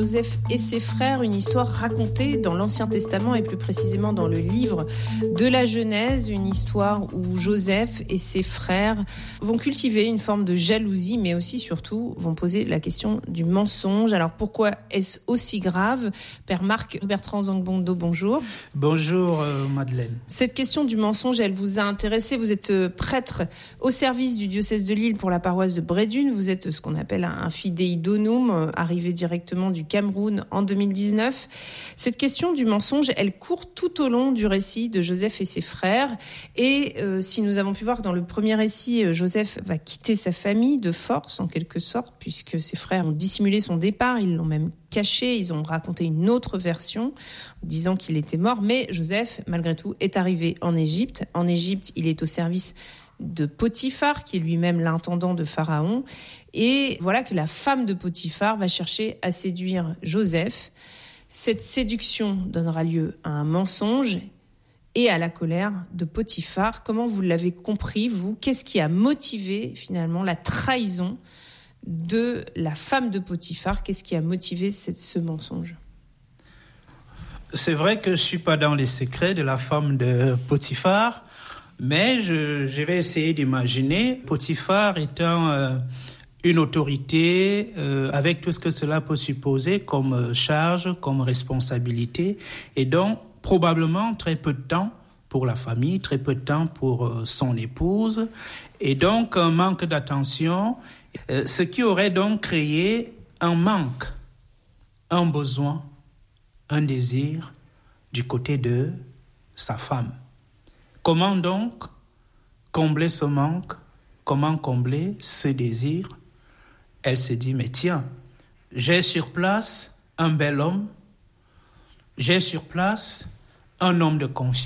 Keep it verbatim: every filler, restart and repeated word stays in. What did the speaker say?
Joseph et ses frères, une histoire racontée dans l'Ancien Testament et plus précisément dans le livre de la Genèse, une histoire où Joseph et ses frères vont cultiver une forme de jalousie, mais aussi surtout vont poser la question du mensonge. Alors pourquoi est-ce aussi grave ? Père Marc Bertrand Zangbondo, bonjour. Bonjour euh, Madeleine. Cette question du mensonge, elle vous a intéressé. Vous êtes prêtre au service du diocèse de Lille pour la paroisse de Brédune. Vous êtes ce qu'on appelle un fidei donum, arrivé directement du Cameroun en deux mille dix-neuf. Cette question du mensonge, elle court tout au long du récit de Joseph et ses frères. Et euh, si nous avons pu voir que dans le premier récit, Joseph va quitter sa famille de force, en quelque sorte, puisque ses frères ont dissimulé son départ, ils l'ont même caché, ils ont raconté une autre version, disant qu'il était mort. Mais Joseph, malgré tout, est arrivé en Égypte. En Égypte, il est au service de Potiphar, qui est lui-même l'intendant de Pharaon. Et voilà que la femme de Potiphar va chercher à séduire Joseph. Cette séduction donnera lieu à un mensonge et à la colère de Potiphar. Comment vous l'avez compris, vous ? Qu'est-ce qui a motivé finalement la trahison de la femme de Potiphar ? Qu'est-ce qui a motivé cette, ce mensonge ? C'est vrai que je ne suis pas dans les secrets de la femme de Potiphar, mais je, je vais essayer d'imaginer Potiphar étant euh, une autorité euh, avec tout ce que cela peut supposer comme charge, comme responsabilité, et donc probablement très peu de temps pour la famille, très peu de temps pour euh, son épouse, et donc un manque d'attention, euh, ce qui aurait donc créé un manque, un besoin, un désir du côté de sa femme. Comment donc combler ce manque ? Comment combler ce désir ? Elle se dit, mais tiens, j'ai sur place un bel homme, j'ai sur place un homme de confiance.